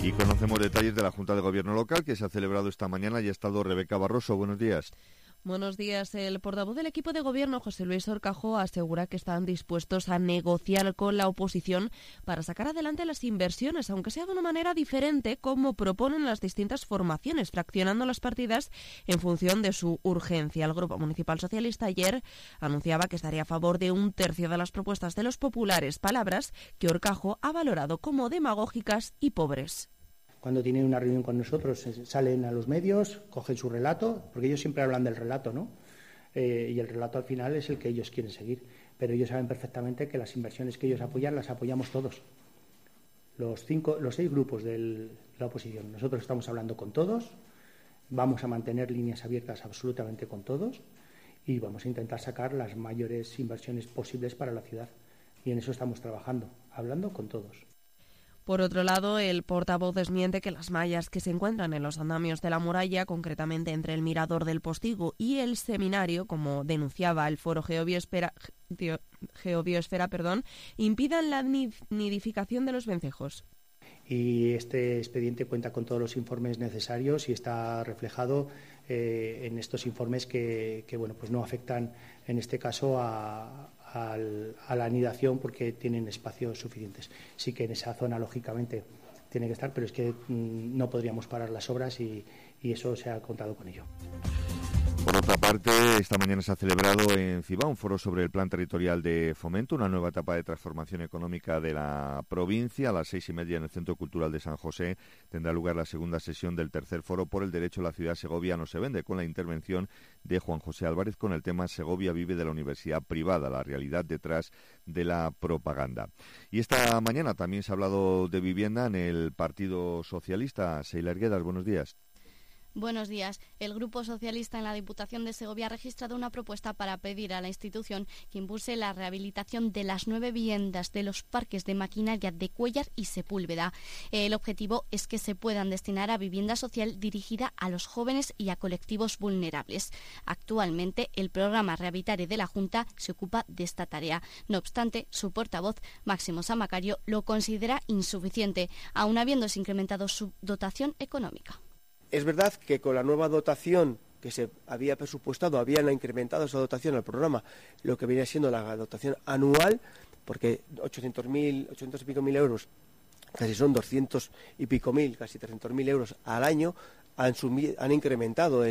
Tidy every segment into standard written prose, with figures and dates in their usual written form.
Y conocemos detalles de la Junta de Gobierno local que se ha celebrado esta mañana y ha estado Rebeca Barroso. Buenos días. Buenos días. El portavoz del equipo de gobierno, José Luis Horcajo, asegura que están dispuestos a negociar con la oposición para sacar adelante las inversiones, aunque sea de una manera diferente, como proponen las distintas formaciones, fraccionando las partidas en función de su urgencia. El Grupo Municipal Socialista ayer anunciaba que estaría a favor de un tercio de las propuestas de los populares, palabras que Horcajo ha valorado como demagógicas y pobres. Cuando tienen una reunión con nosotros, salen a los medios, cogen su relato, porque ellos siempre hablan del relato, ¿no? Y el relato al final es el que ellos quieren seguir. Pero ellos saben perfectamente que las inversiones que ellos apoyan las apoyamos todos. Los 6 grupos de la oposición. Nosotros estamos hablando con todos, vamos a mantener líneas abiertas absolutamente con todos y vamos a intentar sacar las mayores inversiones posibles para la ciudad. Y en eso estamos trabajando, hablando con todos. Por otro lado, el portavoz desmiente que las mallas que se encuentran en los andamios de la muralla, concretamente entre el Mirador del Postigo y el Seminario, como denunciaba el Foro Geobiosfera, impidan la nidificación de los vencejos. Y este expediente cuenta con todos los informes necesarios y está reflejado en estos informes que bueno, pues no afectan en este caso a la anidación porque tienen espacios suficientes. Sí que en esa zona, lógicamente, tiene que estar, pero es que no podríamos parar las obras y eso se ha contado con ello. Por otra parte, esta mañana se ha celebrado en Cibá un foro sobre el Plan Territorial de Fomento, una nueva etapa de transformación económica de la provincia. A las 6:30 en el Centro Cultural de San José tendrá lugar la segunda sesión del tercer foro por el derecho a la ciudad Segovia no se vende, con la intervención de Juan José Álvarez con el tema Segovia vive de la universidad privada, la realidad detrás de la propaganda. Y esta mañana también se ha hablado de vivienda en el Partido Socialista. Seila Erguedas, buenos días. Buenos días. El Grupo Socialista en la Diputación de Segovia ha registrado una propuesta para pedir a la institución que impulse la rehabilitación de las 9 viviendas de los parques de maquinaria de Cuéllar y Sepúlveda. El objetivo es que se puedan destinar a vivienda social dirigida a los jóvenes y a colectivos vulnerables. Actualmente, el programa Rehabilitare de la Junta se ocupa de esta tarea. No obstante, su portavoz, Máximo Samacario, lo considera insuficiente, aun habiéndose incrementado su dotación económica. Es verdad que con la nueva dotación que se había presupuestado, habían incrementado esa dotación al programa, lo que viene siendo la dotación anual, porque 800 y pico mil euros, casi son 200 y pico mil, casi 300.000 euros al año, han incrementado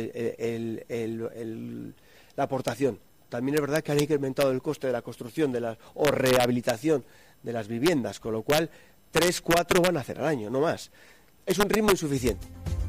la aportación. También es verdad que han incrementado el coste de la construcción o rehabilitación de las viviendas, con lo cual 3, 4 van a hacer al año, no más. Es un ritmo insuficiente.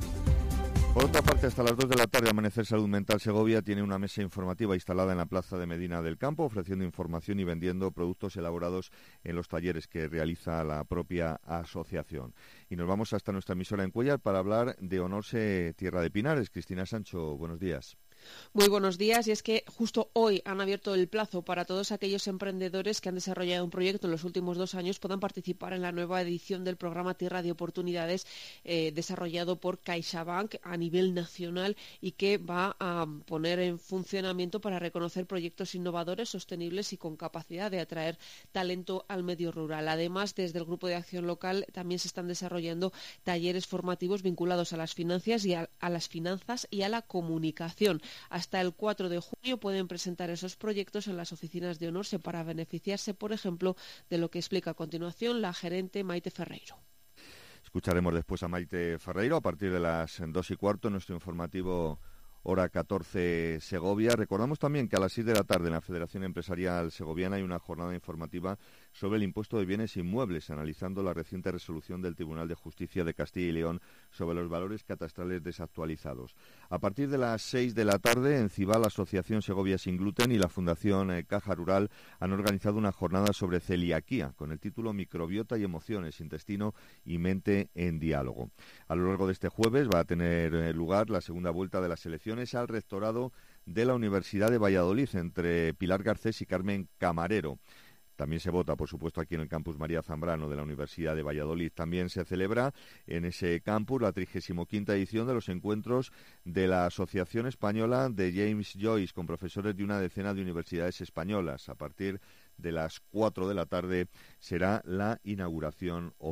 Por otra parte, hasta las 2 de la tarde, Amanecer Salud Mental Segovia tiene una mesa informativa instalada en la plaza de Medina del Campo, ofreciendo información y vendiendo productos elaborados en los talleres que realiza la propia asociación. Y nos vamos hasta nuestra emisora en Cuéllar para hablar de Onorse Tierra de Pinares. Cristina Sancho, buenos días. Muy buenos días, y es que justo hoy han abierto el plazo para todos aquellos emprendedores que han desarrollado un proyecto en los últimos 2 años puedan participar en la nueva edición del programa Tierra de Oportunidades desarrollado por CaixaBank a nivel nacional y que va a poner en funcionamiento para reconocer proyectos innovadores, sostenibles y con capacidad de atraer talento al medio rural. Además, desde el Grupo de Acción Local también se están desarrollando talleres formativos vinculados a las finanzas y a las finanzas y a la comunicación. Hasta el 4 de junio pueden presentar esos proyectos en las oficinas de Onorse para beneficiarse, por ejemplo, de lo que explica a continuación la gerente Maite Ferreiro. Escucharemos después a Maite Ferreiro a partir de las 2:15 en nuestro informativo Hora 14 Segovia. Recordamos también que a las 6 de la tarde en la Federación Empresarial Segoviana hay una jornada informativa sobre el impuesto de bienes inmuebles, analizando la reciente resolución del Tribunal de Justicia de Castilla y León sobre los valores catastrales desactualizados. A partir de las 6 de la tarde, en Cibá, la Asociación Segovia Sin Gluten y la Fundación Caja Rural han organizado una jornada sobre celiaquía, con el título Microbiota y emociones, intestino y mente en diálogo. A lo largo de este jueves va a tener lugar la segunda vuelta de las elecciones al rectorado de la Universidad de Valladolid entre Pilar Garcés y Carmen Camarero. También se vota, por supuesto, aquí en el campus María Zambrano de la Universidad de Valladolid. También se celebra en ese campus la 35ª edición de los encuentros de la Asociación Española de James Joyce, con profesores de una decena de universidades españolas. A partir de las 4 de la tarde será la inauguración oficial.